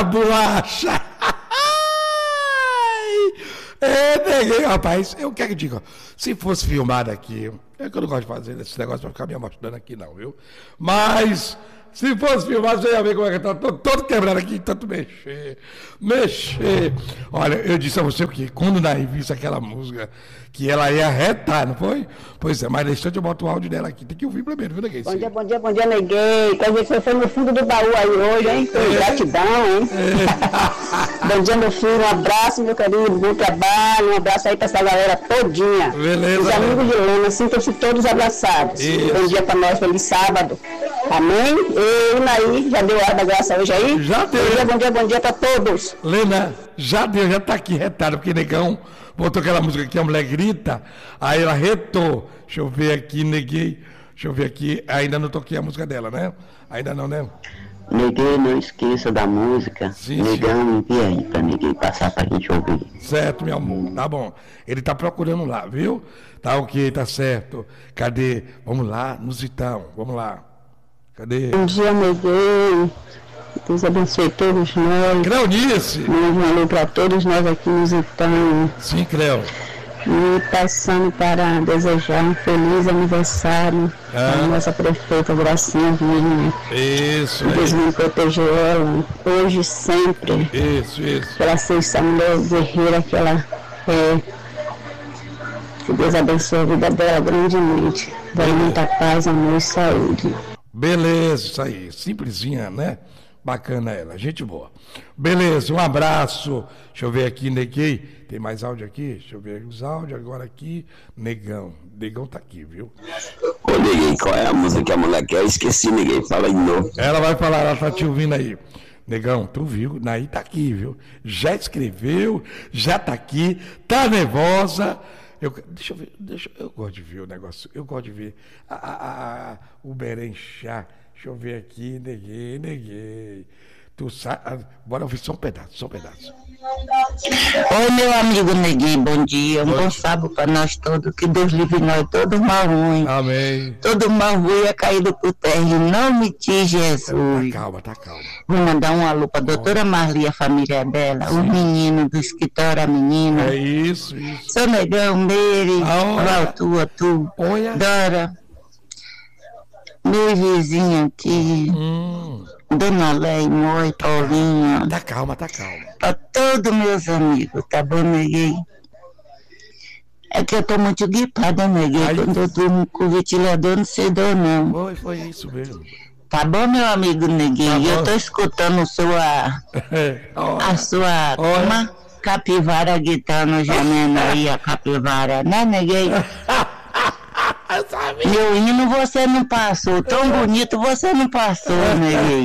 a bolacha. Neguei, rapaz, eu quero que diga, se fosse filmado aqui, é que eu não gosto de fazer esse negócio pra ficar me mostrando aqui não, viu? Mas, se fosse filmado, você ia ver como é que tá todo quebrado aqui, tanto mexer. Olha, eu disse a você o quê? Quando Naí visse aquela música, que ela ia retar, não foi? Pois é, mas deixa eu botar o áudio dela aqui, tem que ouvir primeiro, viu, Neguei? Bom dia, Neguei. Quer dizer que você foi no fundo do baú aí hoje, hein? Gratidão, hein? Bom dia, meu filho, um abraço, meu querido, bom trabalho, um abraço aí pra essa galera todinha. Beleza. Os amigos de Luna, sintam-se todos abraçados. Isso. Bom dia pra nós, feliz sábado. Amém? E Naí, já deu a hora da graça hoje aí? Já deu. Bom dia pra todos. Lena, já deu, já tá aqui retado, porque Negão botou aquela música que a mulher grita, aí ela retou. Deixa eu ver aqui, Neguei. Deixa eu ver aqui, ainda não toquei a música dela, né? Ainda não, né? Neguei, não esqueça da música. Sim, Negão, envia aí pra Neguei passar pra gente ouvir. Certo, meu amor, tá bom. Ele tá procurando lá, viu? Tá ok, tá certo. Cadê? Vamos lá, Nusitão, vamos lá. Cadê? Bom dia, Neguei. Deus abençoe todos nós. Cleonice! Um alô para todos nós aqui nos Itão. Sim, Cleo. E passando para desejar um feliz aniversário à nossa prefeita Gracinha Vinha. Isso, Deus me proteger ela, hoje e sempre. Isso. Pela ser essa mulher guerreira que ela é. Que Deus abençoe a vida dela grandemente. Dê muita paz, amor e saúde. Beleza, isso aí. Simplesinha, né? Bacana ela, gente boa. Beleza, um abraço. Deixa eu ver aqui, Neguei. Tem mais áudio aqui? Deixa eu ver os áudios agora aqui. Negão tá aqui, viu? Ô, Neguei, qual é a música que a mulher quer? Eu esqueci, Neguei, fala de novo. Ela vai falar, ela tá te ouvindo aí. Negão, tu viu? Naí tá aqui, viu? Já escreveu, já tá aqui, tá nervosa. Deixa eu ver, eu gosto de ver o negócio, eu gosto de ver o Berenchá. Deixa eu ver aqui, Neguei. Tu sabe, bora ouvir só um pedaço. Oi, meu amigo Neguei, bom dia. Bom sábado para nós todos, que Deus livre nós, todo mal ruim. Amém. Todo mal ruim é caído por terra, em nome de Jesus. Tá calma. Vou mandar um alô para a doutora Marli, a família dela, os meninos do escritório, a menina. É isso. Seu Negão, Meire, tu, Olha. Dora, meu vizinho aqui, Dona Leia, Moi, Paulinha. Tá calma. Para todos meus amigos, tá bom, Neguei? É que eu tô muito gripada, Neguei. Quando eu durmo com o ventilador, não sei dor, não. Foi isso mesmo. Tá bom, meu amigo Neguei? Tá bom. Eu tô escutando a sua capivara gritando, gemendo aí, a capivara, né, Neguei? Eu sabia. Meu hino você não passou, tão bonito você não passou, Neguei.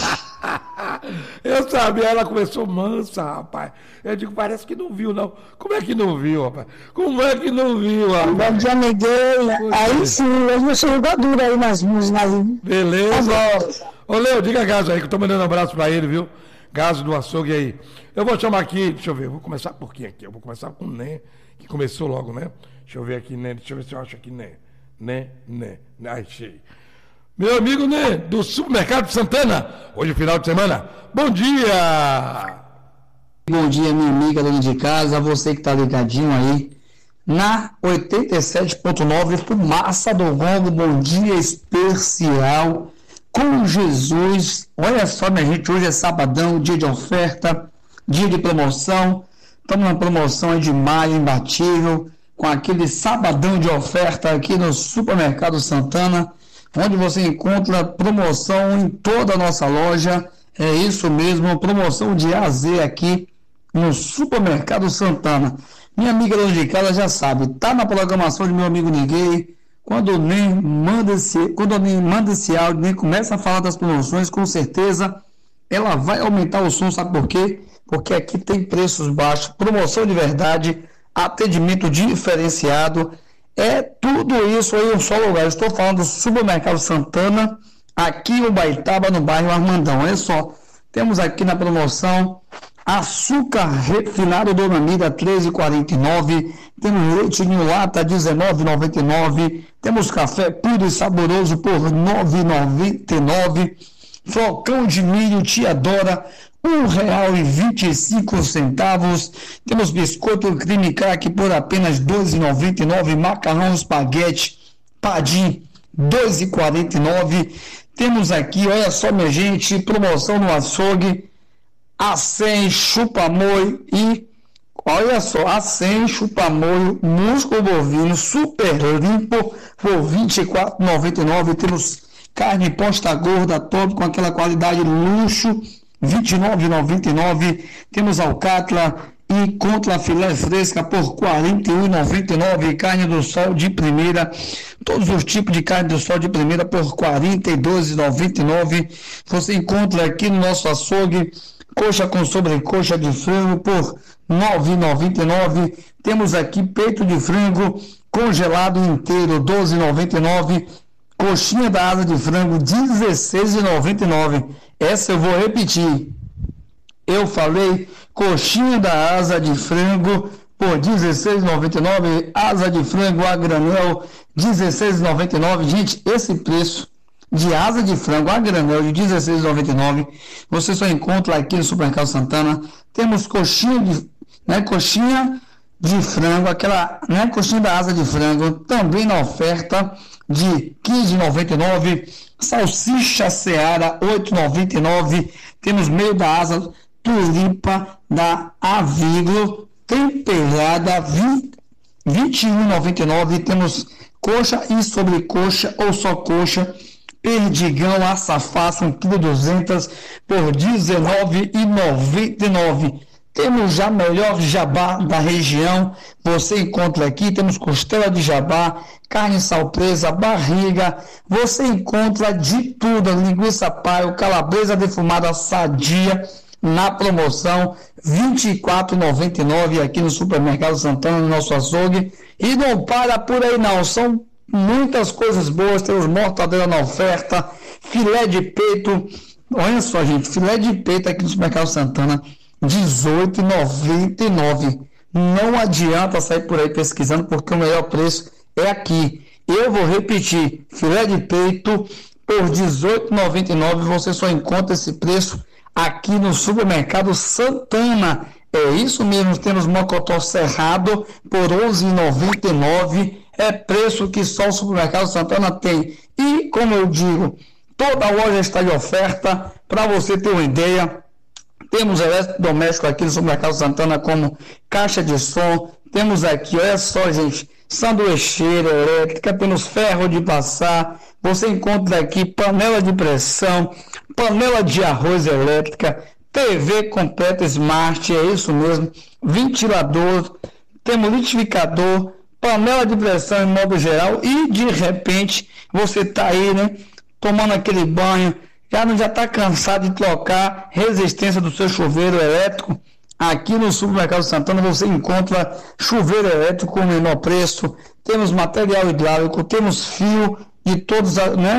Eu sabia, ela começou mansa, rapaz. Eu digo, parece que não viu, não. Como é que não viu, rapaz? Bom dia, Neguei. Aí sim, hoje eu sou gordura aí nas músicas aí. Beleza. Ô, Leo, diga a Gaso aí, que eu tô mandando um abraço pra ele, viu? Gaso do açougue aí. Eu vou chamar aqui, deixa eu ver, vou começar por quem aqui? Eu vou começar com o Né, que começou logo, né? Deixa eu ver aqui, Né, deixa eu ver se eu acho aqui, Né. Achei. Meu amigo Né, do Supermercado Santana, hoje final de semana. Bom dia! Bom dia, minha amiga dona de casa, você que tá ligadinho aí na 87.9, Fumaça do Gongo, bom dia especial com Jesus. Olha só, minha gente, hoje é sabadão, dia de oferta, dia de promoção. Estamos na promoção aí de maio imbatível, com aquele sabadão de oferta aqui no Supermercado Santana, onde você encontra promoção em toda a nossa loja. É isso mesmo, promoção de A a Z aqui no Supermercado Santana. Minha amiga dona de casa já sabe, tá na programação de meu amigo Neguei. Quando nem manda esse áudio, nem começa a falar das promoções, com certeza ela vai aumentar o som, sabe por quê? Porque aqui tem preços baixos, promoção de verdade, atendimento diferenciado, é tudo isso aí em um só lugar. Eu estou falando do Supermercado Santana, aqui em Ubaitaba, no bairro Armandão. Olha só, temos aqui na promoção açúcar refinado Dona Mira, R$ 13,49, temos leite em lata, R$ 19,99, temos café puro e saboroso por R$ 9,99, flocão de milho Tia Dora, R$1,25. Temos biscoito creme crack por apenas R$2,99. Macarrão espaguete Padim R$2,49. Temos aqui, olha só, minha gente, promoção no açougue, A100 chupa-moio e olha só, A100 chupa-moio músculo bovino super limpo por R$24,99. Temos carne posta gorda top com aquela qualidade luxo, R$29,99. Temos alcatra e contra filé fresca por R$41,99. Carne do sol de primeira, todos os tipos de carne do sol de primeira por R$42,99. Você encontra aqui no nosso açougue coxa com sobrecoxa de frango por R$9,99. Temos aqui peito de frango congelado inteiro R$12,99. Coxinha da asa de frango R$16,99. Essa eu vou repetir. Eu falei coxinha da asa de frango por R$16,99. Asa de frango a granel R$16,99. Gente, esse preço de asa de frango a granel de R$16,99 você só encontra aqui no Supermercado Santana. Temos coxinha de frango, aquela coxinha da asa de frango, também na oferta de R$15,99. Salsicha Seara R$8,99. Temos meio da asa tulipa da Aviglo temperada R$21,99. Temos coxa e sobrecoxa ou só coxa perdigão açafácil 1,2 kg por R$19,99. Temos já melhor jabá da região, você encontra aqui, temos costela de jabá, carne salpresa, barriga, você encontra de tudo, linguiça paio, calabresa defumada sadia, na promoção R$24,99 aqui no Supermercado Santana, no nosso açougue. E não para por aí não, são muitas coisas boas. Temos mortadela na oferta, filé de peito, olha só, gente, filé de peito aqui no Supermercado Santana R$18,99. Não adianta sair por aí pesquisando, porque o melhor preço é aqui. Eu vou repetir, filé de peito por R$18,99. Você só encontra esse preço aqui no Supermercado Santana. É isso mesmo, temos mocotó cerrado por R$11,99. É preço que só o Supermercado Santana tem. E, como eu digo, toda a loja está de oferta. Para você ter uma ideia, temos eletrodoméstico aqui no Supermercado Santana, como caixa de som. Temos aqui, olha só, gente, sanduicheira elétrica, temos ferro de passar. Você encontra aqui panela de pressão, panela de arroz elétrica, TV completa Smart, é isso mesmo, ventilador, temos liquidificador, panela de pressão em modo geral. E de repente você está aí, tomando aquele banho, já está cansado de trocar resistência do seu chuveiro elétrico. Aqui no Supermercado Santana você encontra chuveiro elétrico com menor preço, temos material hidráulico, temos fio de todos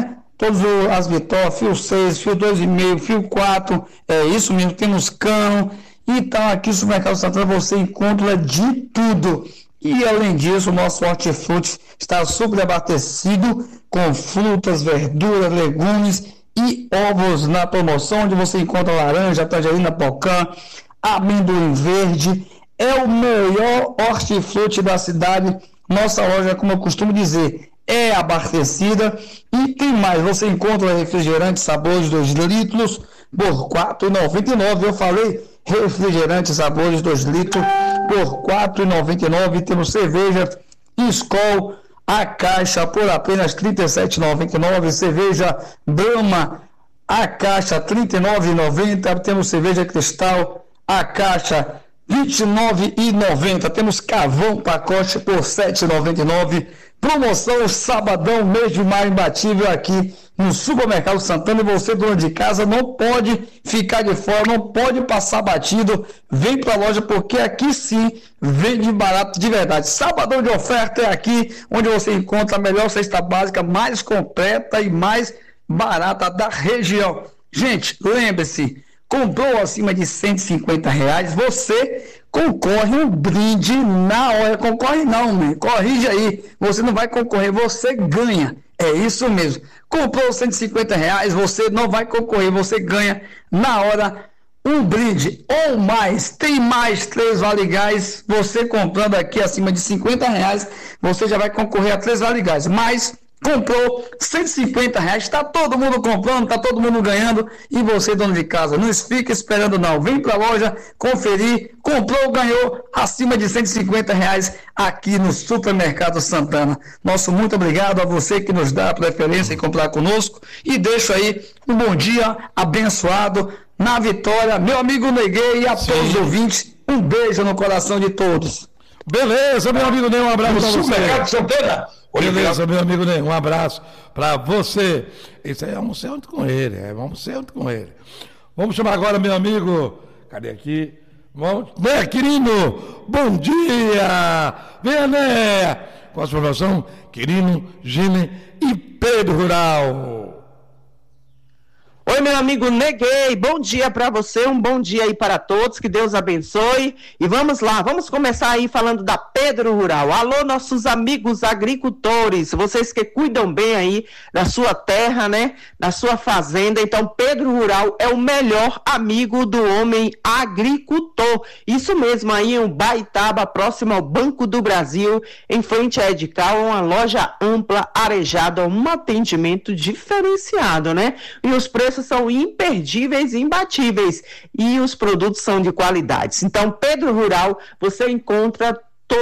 as Vitor, fio 6, fio 2,5, fio 4, é isso mesmo, temos cano. Então aqui no Supermercado Santana você encontra de tudo. E além disso, o nosso hortifruti está super abastecido com frutas, verduras, legumes e ovos na promoção, onde você encontra laranja, tangerina, pocã, amendoim verde. É o melhor hortifruti da cidade. Nossa loja, como eu costumo dizer, é abastecida. E tem mais, você encontra refrigerante sabores 2 litros por R$4,99. Eu falei refrigerante sabores 2 litros por R$4,99. Temos cerveja Skol a caixa por apenas R$37,99. Cerveja Brahma a caixa R$39,90. Temos cerveja Cristal a caixa R$29,90. Temos carvão pacote por R$7,99. Promoção sabadão, mês de maio imbatível aqui no Supermercado Santana. E você, dono de casa, não pode ficar de fora, não pode passar batido. Vem para a loja, porque aqui sim vende barato de verdade. Sabadão de oferta é aqui, onde você encontra a melhor cesta básica, mais completa e mais barata da região. Gente, lembre-se, comprou acima de R$150, você concorre um brinde na hora. Concorre não, corrige aí. Você não vai concorrer, você ganha. É isso mesmo. Comprou R$150, você não vai concorrer, você ganha na hora um brinde ou mais, tem mais 3 Vale Gás. Você comprando aqui acima de R$50, você já vai concorrer a 3 Vale Gás. Mas comprou R$150, está todo mundo comprando, está todo mundo ganhando. E você, dono de casa, não fica esperando não. Vem para a loja conferir, comprou, ganhou acima de R$150 aqui no Supermercado Santana. Nosso muito obrigado a você que nos dá a preferência em comprar conosco. E deixo aí um bom dia abençoado na vitória, meu amigo Neguei, e a todos os ouvintes, um beijo no coração de todos. Beleza, meu amigo Ney, um abraço para você. Supermercado Santana. Beleza, meu amigo Ney, um abraço para você. Isso aí, vamos ser ontem com ele, vamos ser ontem com ele. Vamos chamar agora meu amigo, cadê aqui? Vamos, Né, Quirino, bom dia! Venha, Né! Com a sua informação, Quirino, Gine e Pedro Rural. Oi, meu amigo Neguei, bom dia para você, um bom dia aí para todos, que Deus abençoe. E vamos lá, vamos começar aí falando da Pedro Rural. Alô, nossos amigos agricultores, vocês que cuidam bem aí da sua terra, né, da sua fazenda. Então, Pedro Rural é o melhor amigo do homem agricultor. Isso mesmo, aí em Baitaba, próximo ao Banco do Brasil, em frente à Edical, uma loja ampla, arejada, um atendimento diferenciado, né? E os preços são imperdíveis e imbatíveis, e os produtos são de qualidade. Então, Pedro Rural, você encontra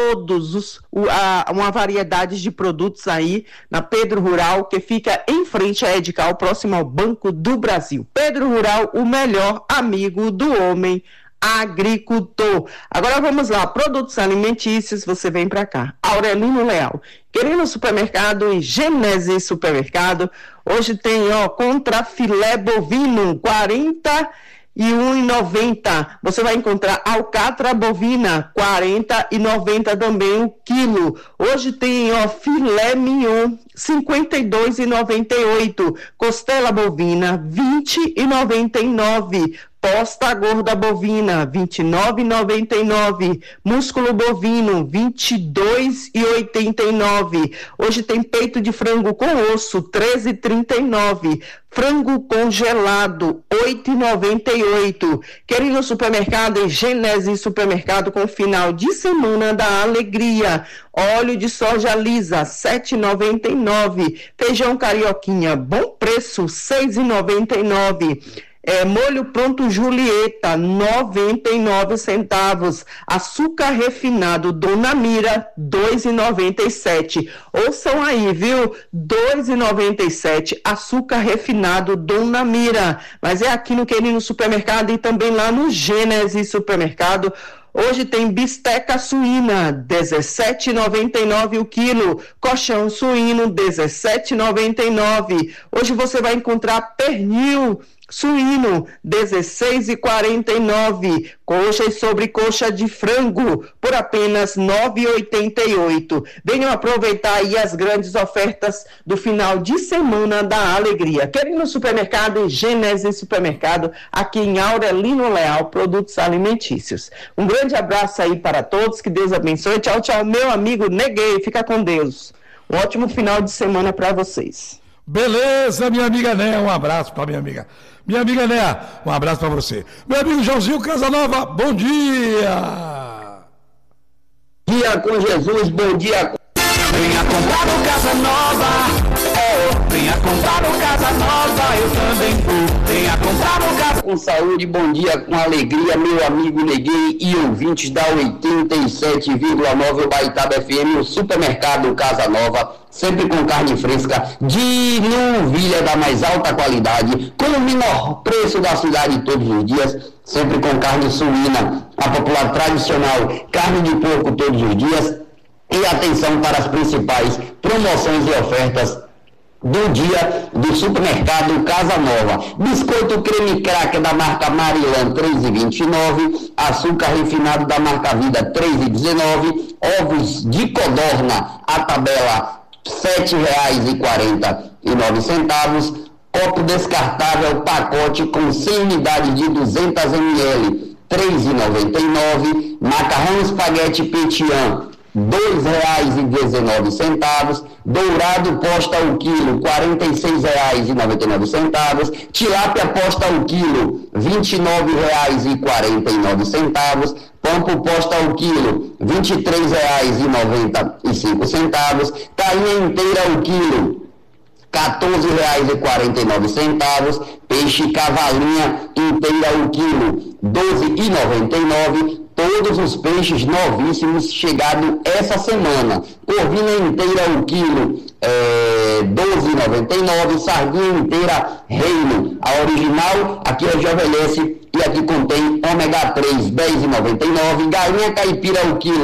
uma variedade de produtos aí na Pedro Rural, que fica em frente à Edical, próximo ao Banco do Brasil. Pedro Rural, o melhor amigo do homem agricultor. Agora vamos lá, produtos alimentícios, você vem para cá. Aurelino Leal, Querino Supermercado e Gênesis Supermercado. Hoje tem, contra filé bovino, R$41,90. Você vai encontrar alcatra bovina, R$40,90 também o quilo. Hoje tem, filé mignon, R$52,98. Costela bovina, R$20,99. Posta gorda bovina, R$29,99. Músculo bovino, R$22,89. Hoje tem peito de frango com osso, R$13,39. Frango congelado, R$8,98. Querino Supermercado e Gênesis Supermercado com final de semana da alegria. Óleo de soja lisa, R$7,99. Feijão carioquinha, bom preço, R$6,99. Molho pronto Julieta, 99 centavos. Açúcar refinado Dona Mira, 2,97. Ouçam aí, viu? 2,97. Açúcar refinado Dona Mira. Mas é aqui no Querino Supermercado e também lá no Gênesis Supermercado. Hoje tem bisteca suína, R$17,99 o quilo. Colchão suíno, R$17,99. Hoje você vai encontrar pernil suíno, R$16,49. Coxa e sobrecoxa de frango, por apenas R$9,88. Venham aproveitar aí as grandes ofertas do final de semana da alegria. Querino Supermercado e Gênesis Supermercado, aqui em Aurelino Leal, produtos alimentícios. Um grande abraço aí para todos, que Deus abençoe. Tchau, tchau, meu amigo Neguei, fica com Deus. Um ótimo final de semana para vocês. Beleza, minha amiga Né, um abraço para minha amiga. Minha amiga Né, um abraço para você. Meu amigo Joãozinho Casanova, bom dia! Dia com Jesus, bom dia. Venha comprar o Casa Nova. Venha comprar o Casa Nova, eu também vou. Venha comprar o Casa Com saúde, bom dia, com alegria, meu amigo Neguei e ouvintes da 87,9 Baitaba FM, o Supermercado Casa Nova, sempre com carne fresca, de novilha da mais alta qualidade, com o menor preço da cidade todos os dias, sempre com carne suína, a popular tradicional, carne de porco todos os dias, e atenção para as principais promoções e ofertas do dia do Supermercado Casa Nova. Biscoito creme cracker da marca Marilã, R$3,29. Açúcar refinado da marca Vida, R$3,19. Ovos de codorna, a tabela R$7,49. Copo descartável, pacote com 100 unidades de 200 ml, R$3,99. Macarrão espaguete Petian, R$ 2,19, dourado posta o quilo R$ 46,99, tilápia posta o quilo R$ 29,49, pampo posta o quilo R$ 23,95, tainha inteira o quilo R$ 14,49, peixe cavalinha inteira o quilo R$ 12,99, todos os peixes novíssimos chegados essa semana. Corvina inteira o quilo R$ 12,99, sardinha inteira Reino, a original aqui é Jovelece e aqui contém ômega 3, R$ 10,99, galinha caipira o quilo R$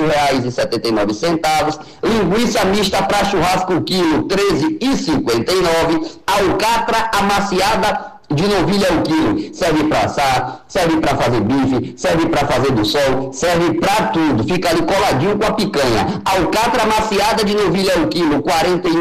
7,79, linguiça mista para churrasco o quilo R$ 13,59, alcatra amaciada de novilha o quilo, serve para assar, serve para fazer bife, serve para fazer do sol, serve para tudo, fica ali coladinho com a picanha. Alcatra amaciada de novilha o quilo, R$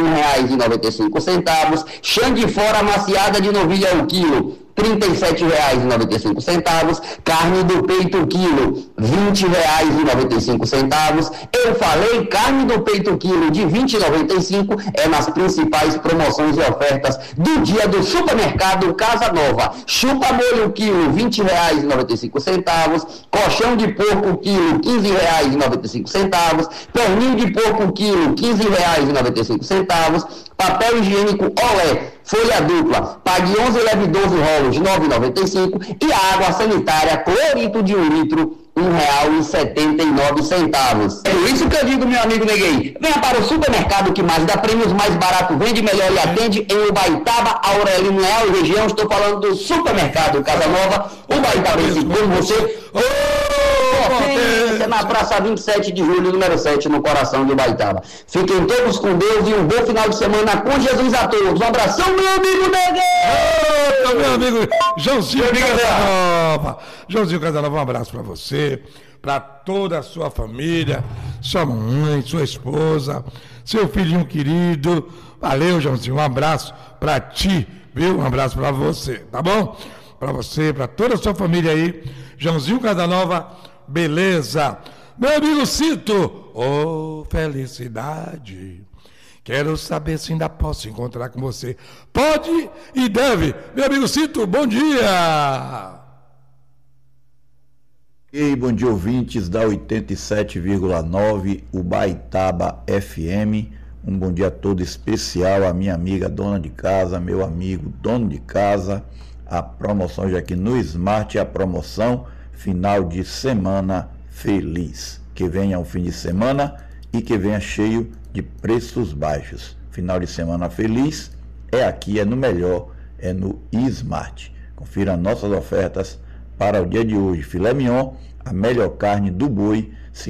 41,95, chã de fora amaciada de novilha o quilo, R$ 37,95, carne do peito o quilo, R$ 20,95. Eu falei, carne do peito quilo de R$ 20,95 é nas principais promoções e ofertas do dia do supermercado Casa Nova. Chupa molho quilo, R$ 20,95, colchão de porco quilo, R$ 15,95, perninho de porco quilo, R$ 15,95, papel higiênico Olé, folha dupla, pague 11, leve 12 rolos, R$ 9,95, e a água sanitária clorito de 1 litro, R$ 1,79. É por isso que eu digo, meu amigo Neguei, venha para o supermercado que mais dá prêmios, mais barato, vende melhor e atende em Ubaitaba, Aurelino Leal e região. Estou falando do supermercado Casa Nova, Ubaitabense com você. Na praça 27 de julho, número 7, no coração de Ubaitaba. Fiquem todos com Deus e um bom final de semana com Jesus a todos. Um abração, meu amigo Neguei! Meu amigo Joãozinho Casanova. Joãozinho Casanova, um abraço para você, para toda a sua família, sua mãe, sua esposa, seu filhinho querido. Valeu, Joãozinho, um abraço para ti, viu? Um abraço para você, tá bom? Para você, para toda a sua família aí. Joãozinho Casanova, beleza. Meu amigo Cito, ô felicidade. Quero saber se ainda posso encontrar com você. Pode e deve. Meu amigo Cito, bom dia. E bom dia, ouvintes da 87,9 Ubaitaba FM. Um bom dia todo especial à minha amiga dona de casa, meu amigo dono de casa. A promoção já aqui no Smart, a promoção final de semana feliz. Que venha um fim de semana e que venha cheio de preços baixos. Final de semana feliz é aqui, é no melhor, é no Smart. Confira nossas ofertas para o dia de hoje. Filé mignon, a melhor carne do boi, R$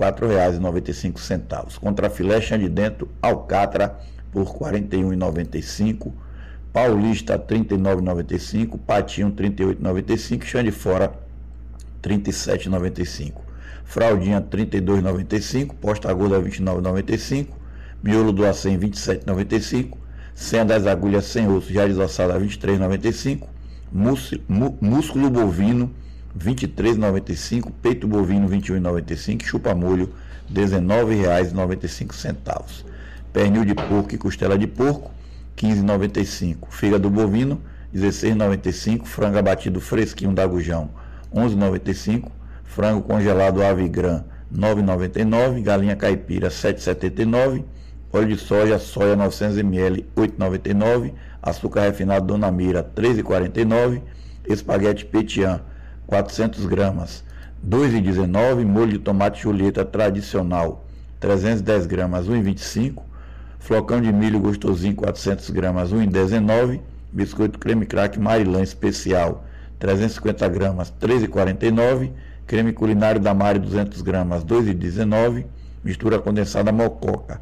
54,95. Contra filé chã de dentro, alcatra, por R$ 41,95. Paulista, R$ 39,95. Patinho, R$ 38,95. Chã de fora, R$ 37,95. Fraldinha, R$ 32,95. Posta aguda, R$ 29,95. Miolo do acém, R$ 27,95. Senha das agulhas sem osso, já desossada, R$ 23,95. Músculo bovino, R$ 23,95. Peito bovino, R$ 21,95. Chupa molho, R$ 19,95. Pernil de porco e costela de porco, R$ 15,95. Fígado bovino, R$ 16,95. Frango abatido fresquinho da Gujão, R$ 11,95. Frango congelado Avigran, R$ 9,99. Galinha caipira, R$ 7,79. Óleo de soja, soia 900 ml, R$ 8,99. Açúcar refinado Dona Mira, R$ 3,49. Espaguete Petian, 400 gramas, R$ 2,19. Molho de tomate Julieta tradicional, 310 gramas, R$ 1,25. Flocão de milho gostosinho, 400 gramas, R$ 1,19. Biscoito creme crack Marilã especial, 350 gramas, R$ 3,49. Creme culinário da Mari, 200 gramas, R$ 2,19. Mistura condensada Mococa,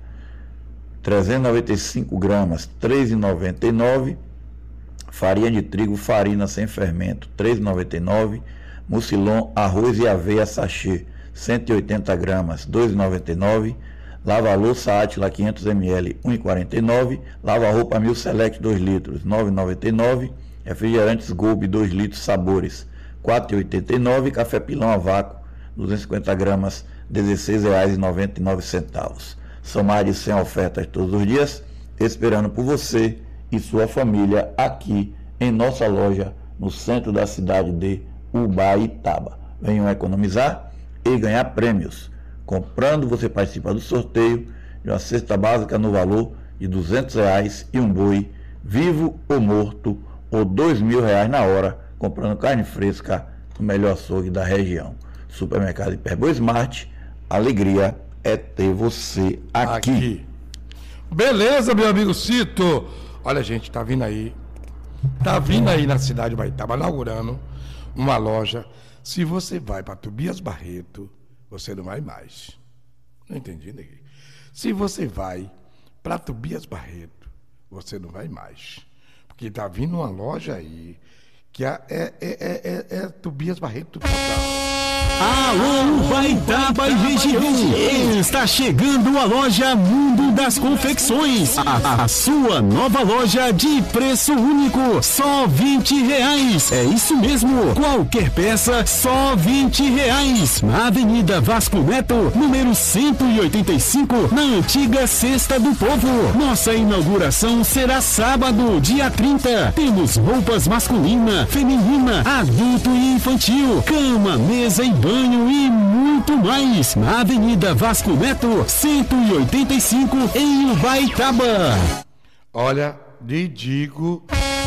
395 gramas, R$ 3,99. Farinha de trigo Farina sem fermento, R$ 3,99. Mucilon arroz e aveia sachê, 180 gramas, R$ 2,99. Lava-louça Átila 500 ml, R$ 1,49. Lava-roupa Mil Select 2 litros, R$ 9,99. Refrigerantes Golbe 2 litros sabores, R$ 4,89. Café pilão a vácuo, 250 gramas, R$ 16,99. São mais de 100 ofertas todos os dias, esperando por você e sua família aqui em nossa loja no centro da cidade de Ubaitaba. Venham economizar e ganhar prêmios. Comprando, você participa do sorteio de uma cesta básica no valor de R$ 200 e um boi, vivo ou morto, ou R$ 2.000 na hora, comprando carne fresca no melhor açougue da região. Supermercado Hiperboa Smart, alegria é ter você aqui. Beleza, meu amigo Cito. Olha, gente, tá vindo aí na cidade de Ubaitaba, inaugurando uma loja. Se você vai para Tobias Barreto, você não vai mais. Não entendi, ninguém. Se você vai para Tobias Barreto, você não vai mais. Porque tá vindo uma loja aí que é Tobias Barreto total. Alô, Ubaitaba e região, está chegando a loja Mundo das Confecções, a sua nova loja de preço único, só R$20. É isso mesmo, qualquer peça, só R$20. Na Avenida Vasco Neto, número 185, na antiga Cesta do Povo. Nossa inauguração será sábado, dia 30. Temos roupas masculina, feminina, adulto e infantil, cama, mesa e banho e muito mais. Na Avenida Vasco Neto, 185, em Ubaitaba. Olha, lhe digo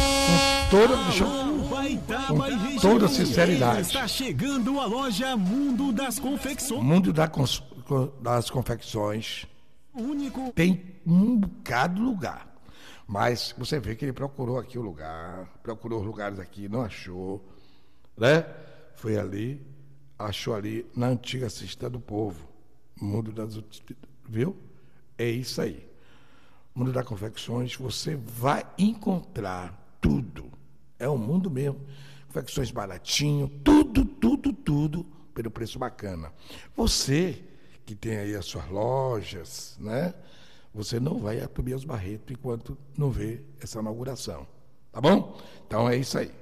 com toda sinceridade. Está chegando a loja Mundo das Confecções. Mundo das Confecções Único. tem um bocado de lugar. Mas você vê que ele procurou aqui o lugar, procurou os lugares aqui, não achou, né? Foi ali, achou ali na antiga Cesta do Povo. Mundo das... Viu? É isso aí. Mundo das Confecções, você vai encontrar tudo. É um mundo mesmo. Confecções baratinho, tudo, pelo preço bacana. Você que tem aí as suas lojas, né? Você não vai a Tobias Barreto enquanto não vê essa inauguração. Tá bom? Então é isso aí.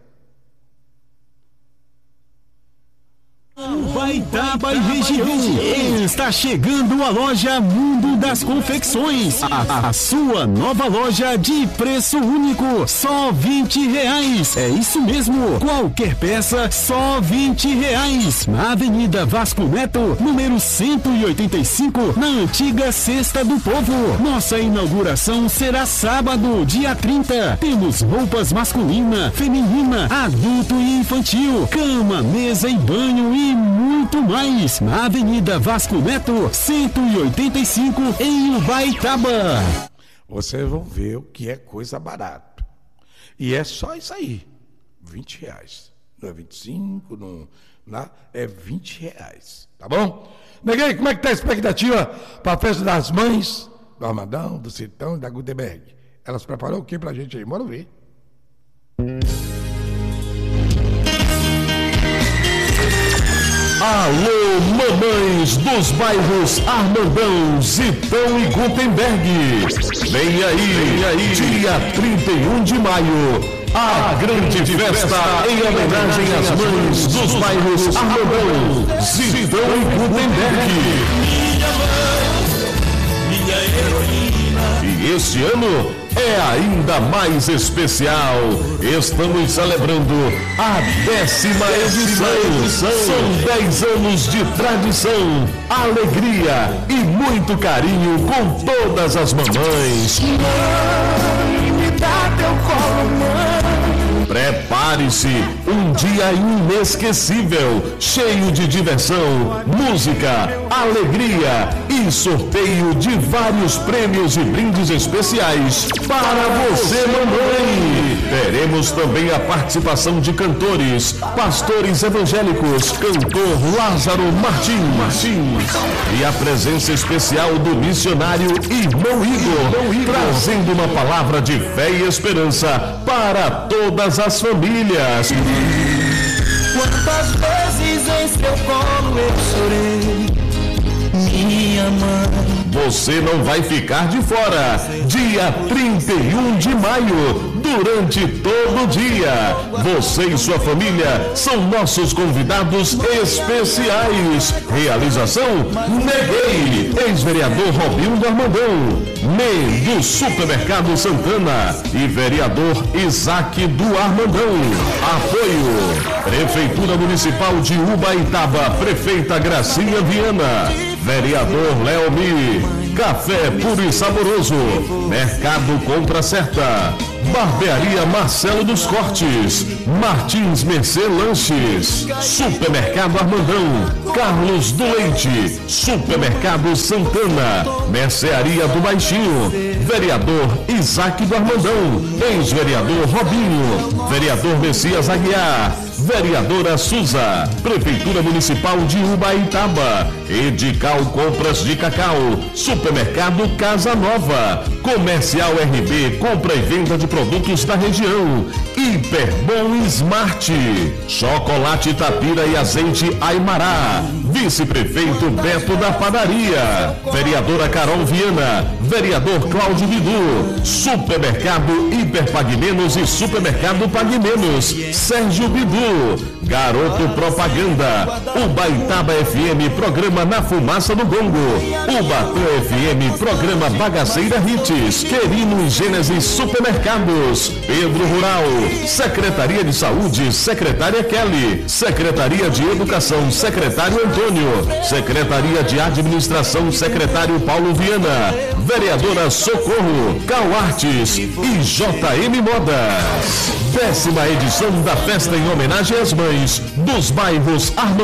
Ubaitaba e região, está chegando a loja Mundo das Confecções, a sua nova loja de preço único, só R$20. É isso mesmo, qualquer peça, só R$20. Na Avenida Vasco Neto, número 185, na antiga Cesta do Povo. Nossa inauguração será sábado, dia 30. Temos roupas masculina, feminina, adulto e infantil, cama, mesa e banho e muito mais. Na Avenida Vasco Neto, 185, em Ubaitaba. Vocês vão ver o que é coisa barata. E é só isso aí. R$20. Não é 25, não, é R$20. Tá bom? Neguei, como é que tá a expectativa para a festa das mães do Armadão, do Citão e da Gutenberg? Elas prepararam o que pra gente aí? Bora ver. Alô, mamães dos bairros Armandão, Zitão e Gutenberg. Vem aí, dia 31 de maio, a grande festa em homenagem às mães dos bairros Armandão, Zitão e Gutenberg. Minha mãe, minha heroína. E este ano é ainda mais especial. Estamos celebrando a 10ª edição. São 10 anos de tradição, alegria e muito carinho com todas as mamães. Mãe, me dá teu colo, mãe. Prepare-se, um dia inesquecível, cheio de diversão, música, alegria e sorteio de vários prêmios e brindes especiais para você, mamãe. Teremos também a participação de cantores, pastores evangélicos, cantor Lázaro Martins e a presença especial do missionário Irmão Igor, trazendo uma palavra de fé e esperança para todas as famílias. Quantas vezes em seu colo eu chorei, minha mãe. Você não vai ficar de fora. Dia 31 de maio, durante todo o dia. Você e sua família são nossos convidados especiais. Realização Neguei, ex-vereador Robinho do Armandão, MEI do Supermercado Santana e vereador Isaac do Armandão. Apoio Prefeitura Municipal de Ubaitaba, prefeita Gracinha Viana, vereador Leomi, Café Puro e Saboroso, Mercado Compra Certa, Barbearia Marcelo dos Cortes, Martins Mercê Lanches, Supermercado Armandão, Carlos do Leite, Supermercado Santana, Mercearia do Baixinho, vereador Isaac do Armandão, ex-vereador Robinho, vereador Messias Aguiar, vereadora Suza, Prefeitura Municipal de Ubaitaba, Edical Compras de Cacau, Supermercado Casa Nova, Comercial RB, compra e venda de produtos da região, Hiperbom Smart, Chocolate Tapira e Azeite Aimará, Vice-Prefeito Beto da Padaria, vereadora Carol Viana, vereador Cláudio Bidu, Supermercado Hiperpague Menos e Supermercado Pague Menos, Sérgio Bidu, Garoto Propaganda, Ubaitaba FM, programa Na Fumaça do Gongo, Ubatã FM, programa Bagaceira Hits, Querino e Gênesis Supermercados, Pedro Rural, Secretaria de Saúde, Secretária Kelly, Secretaria de Educação, Secretário Antônio, Secretaria de Administração, Secretário Paulo Viana, vereadora Socorro, Cauartes e JM Modas. 10ª edição da festa em homenagem às mães dos bairros Armandão